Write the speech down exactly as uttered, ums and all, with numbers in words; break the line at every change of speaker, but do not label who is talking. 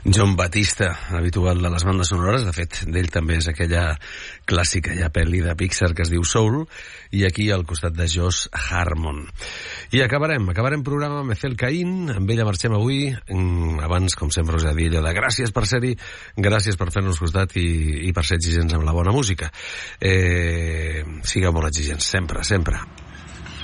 John Batista, habitual de les bandes sonores. De fet, d'ell també és aquella clàssica ja pel·li de Pixar que es diu Soul, i aquí al costat de Josh Harmon. I acabarem, acabarem programa amb Ethel Caín, amb ella marxem avui. Abans, com sempre, us he de dir allò de gràcies per ser-hi, gràcies per fer-nos costat i, i per ser exigents amb la bona música. Eh, sigueu molt exigents, sempre, sempre.